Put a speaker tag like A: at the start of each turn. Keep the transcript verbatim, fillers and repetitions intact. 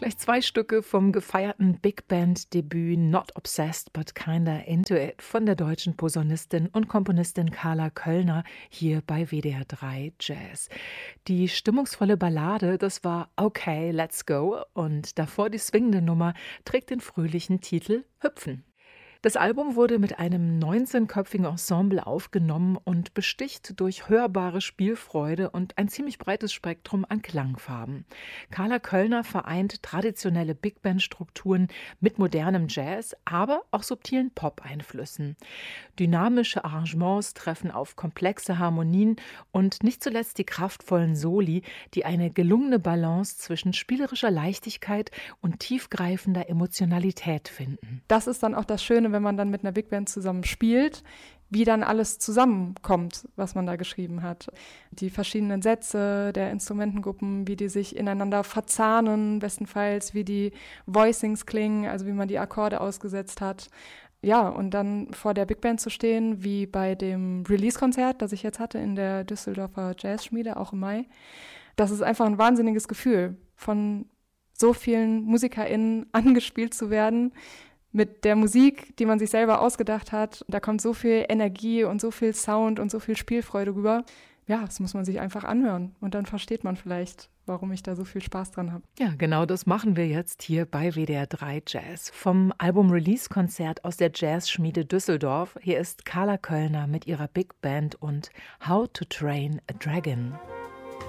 A: Gleich zwei Stücke vom gefeierten Big Band-Debüt Not Obsessed but Kinda Into It von der deutschen Posaunistin und Komponistin Carla Köllner hier bei W D R drei Jazz. Die stimmungsvolle Ballade, das war Okay, Let's Go, und davor die swingende Nummer trägt den fröhlichen Titel Hüpfen. Das Album wurde mit einem neunzehnköpfigen Ensemble aufgenommen und besticht durch hörbare Spielfreude und ein ziemlich breites Spektrum an Klangfarben. Carla Köllner vereint traditionelle Big-Band-Strukturen mit modernem Jazz, aber auch subtilen Pop-Einflüssen. Dynamische Arrangements treffen auf komplexe Harmonien und nicht zuletzt die kraftvollen Soli, die eine gelungene Balance zwischen spielerischer Leichtigkeit und tiefgreifender Emotionalität finden.
B: Das ist dann auch das Schöne, wenn man dann mit einer Big Band zusammen spielt, wie dann alles zusammenkommt, was man da geschrieben hat. Die verschiedenen Sätze der Instrumentengruppen, wie die sich ineinander verzahnen, bestenfalls, wie die Voicings klingen, also wie man die Akkorde ausgesetzt hat. Ja, und dann vor der Big Band zu stehen, wie bei dem Release-Konzert, das ich jetzt hatte in der Düsseldorfer Jazzschmiede, auch im Mai. Das ist einfach ein wahnsinniges Gefühl, von so vielen MusikerInnen angespielt zu werden, mit der Musik, die man sich selber ausgedacht hat. Da kommt so viel Energie und so viel Sound und so viel Spielfreude rüber. Ja, das muss man sich einfach anhören. Und dann versteht man vielleicht, warum ich da so viel Spaß dran habe.
A: Ja, genau das machen wir jetzt hier bei W D R drei Jazz. Vom Album-Release-Konzert aus der Jazzschmiede Düsseldorf. Hier ist Carla Köllner mit ihrer Big Band und How to Train a Dragon.